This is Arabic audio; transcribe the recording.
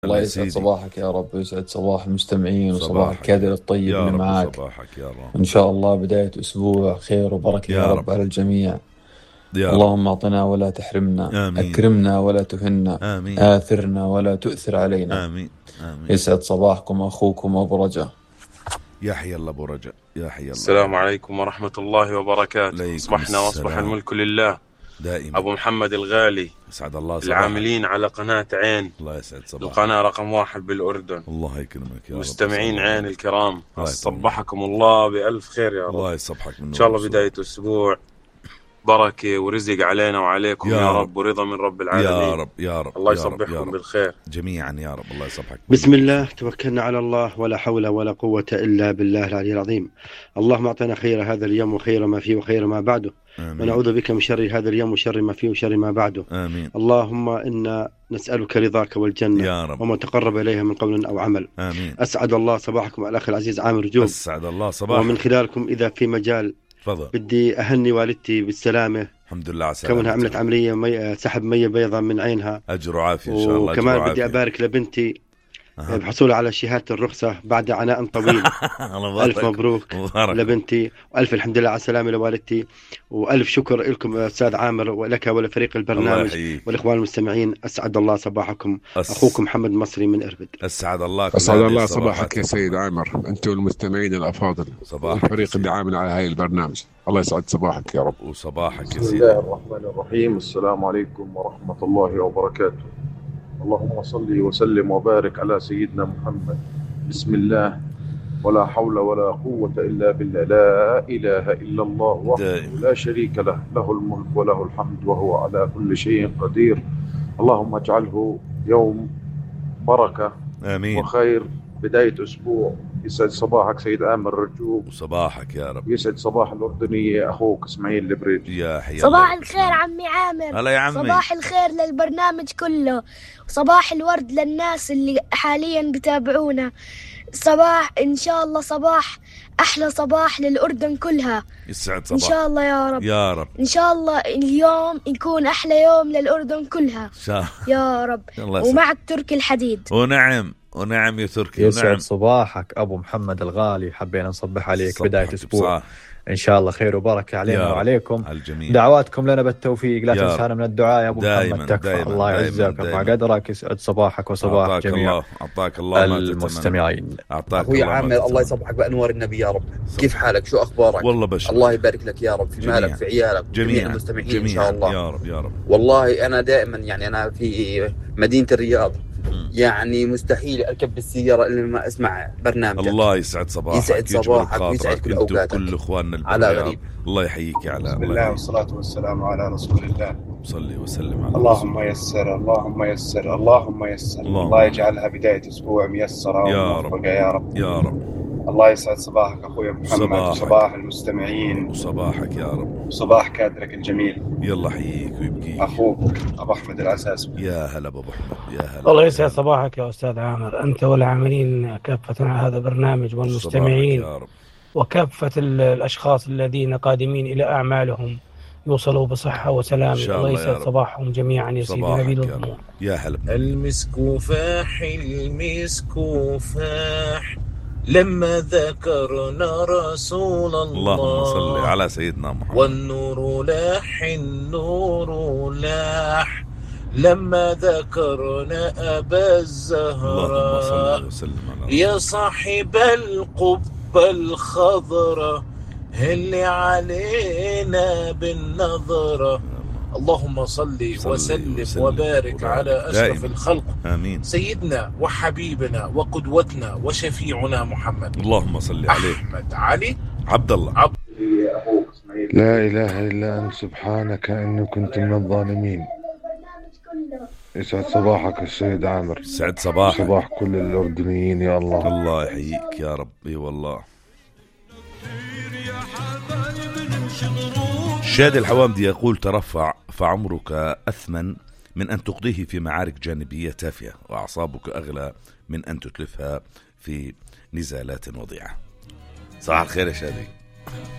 الله يا يسعد سيدي. صباحك يا رب، ويسعد صباح المستمعين وصباح صباحك الكادر الطيب يا اللي رب، معاك. صباحك يا رب. إن شاء الله بداية أسبوع خير وبركة يا يا رب رب على الجميع. يا رب. اللهم أعطنا ولا تحرمنا، آمين أكرمنا ولا تهنا، آمين آثرنا ولا تؤثر علينا. آمين آمين. يسعد صباحكم أخوكم أبو رجاء. يا حي الله أبو رجاء، يا حي الله. السلام عليكم ورحمة الله وبركاته. أصبحنا وأصبح الملك لله. دائما. أبو محمد الغالي، يسعد الله صباحك. العاملين على قناة عين، الله يسعد صباحك. القناة رقم 1 بالأردن. الله يكرمك يا رب. مستمعين عين الكرام، الله صبحكم الله بألف خير يا رب. الله يصبحك من إن شاء الله بداية أسبوع بركة ورزق علينا وعليكم يا رب، ورضا من رب العالمين يا رب يا رب. الله يا رب يصبحكم يا رب. بالخير جميعا يا رب. الله يصبحك. بسم الله توكلنا على الله، ولا حول ولا قوة إلا بالله العلي العظيم. اللهم أعطنا خير هذا اليوم وخير ما فيه وخير ما بعده، آمين. ونعوذ بك من شر هذا اليوم وشر ما فيه وشر ما بعده. آمين. اللهم إنا نسألك رضاك والجنة يا رب. وما تقرب إليها من قول أو عمل. آمين. أسعد الله صباحكم الأخ العزيز عامر جوب، أسعد الله صباحك. ومن خلالكم إذا في مجال تفضل. بدي أهني والدتي بالسلامة، الحمد لله على سلامتك. كونها عملت عملية سحب مية بيضاء من عينها، أجر وعافية إن شاء الله. وكمان بدي أبارك لبنتي بحصولها على شهادة الرخصة بعد عناء طويل. ألف مبروك لبنتي، وألف الحمد لله على السلامة لوالدتي، وألف شكر لكم أستاذ عامر ولك ولفريق البرنامج والإخوان المستمعين. أسعد الله صباحكم. أخوكم محمد مصري من إربد. أسعد الله. أسعد الله صباحك يا سيد عامر، أنت والمستمعين الأفاضل والفريق اللي عامل على هاي البرنامج. الله يسعد صباحك يا رب. وصباحك يا بسم سيدي. الله الرحمن الرحيم. السلام عليكم ورحمة الله وبركاته. اللهم صل وسلم وبارك على سيدنا محمد. بسم الله، ولا حول ولا قوة إلا بالله، لا إله إلا الله وحده لا شريك له، له الملك وله الحمد وهو على كل شيء قدير. اللهم اجعله يوم بركة آمين وخير، بداية أسبوع. يسعد صباحك سيد آمر رجوب، وصباحك يا رب. يسعد صباح الأردنية أخوك إسماعيل البريد. يا حي صباح الخير عمي عامر. هلا يا عمي. صباح الخير للبرنامج كله، وصباح الورد للناس اللي حاليا بتابعونا. صباح إن شاء الله، صباح أحلى صباح للأردن كلها. يسعد صباح إن شاء الله يا رب. يا رب. إن شاء الله اليوم يكون أحلى يوم للأردن كلها يا رب. ومعك تركي الحديد. ونعم ونعم يا تركي. يسعد صباحك أبو محمد الغالي، حبينا نصبح عليك بداية أسبوع إن شاء الله خير وبركة علينا وعليكم. دعواتكم لنا بالتوفيق، لا تنسانا من الدعاء يا أبو محمد. تكفى. الله يعزك ويرفع قدرك. يسعد صباحك وصباح جميع أعطاك الله المستمعين. أخوي عامر الله يصبحك بأنوار النبي يا رب. كيف حالك؟ شو أخبارك؟ والله بشر. الله يبارك لك يا رب في مالك في عيالك جميع المستمعين إن شاء الله يا رب يا رب. والله أنا دائما يعني أنا في مدينة الرياض، يعني مستحيل أركب بالسيارة إلا ما أسمع برنامجك. الله يسعد صباحك. يسعد صباحك ويسعد كل أوقاتك. كل إخواننا على غريب. الله يحييك يا علاء. بسم الله والصلاة والسلام على رسول الله. صلي وسلم على اللهم يسر اللهم يسر اللهم يسر. الله يجعلها بداية أسبوع ميسرة وموفقة يا رب يا رب. الله يسعد صباحك أخوي محمد، وصباح المستمعين، وصباحك يا رب، وصباح كادرك الجميل. يلا حييك ويبقيك أخوك أبو أحمد العساس. يا هلا أبو أحمد، يا هلا. الله يسعد صباحك يا أستاذ عامر، أنت والعاملين كافة على هذا البرنامج والمستمعين وكافة الأشخاص الذين قادمين إلى أعمالهم يوصلوا بصحة وسلامة. الله يسعد صباحهم جميعا يا سيدي نبيل الضمور. يا هلا. المسك فاح المسك فاح لما ذكرنا رسول الله، اللهم صل على سيدنا محمد. والنور لاح النور لاح لما ذكرنا أبا الزهراء، يا صاحب القبة الخضراء هل علينا بالنظرة. اللهم صل وسلم وبارك على أشرف الخلق. آمين. سيدنا وحبيبنا وقدوتنا وشفيعنا محمد. اللهم صل عليه. أحمد علي عبد الله. لا إله إلا أنت سبحانك إني كنت من الظالمين. يسعد صباحك السيد عامر. يسعد صباحك. صباح كل الأردنيين يا الله. الله يحييك يا رب. اي والله. شادي الحوامدي يقول ترفع فعمرك أثمن من أن تقضيه في معارك جانبية تافهة، وأعصابك أغلى من أن تتلفها في نزالات وضيعة. صباح الخير يا شادي.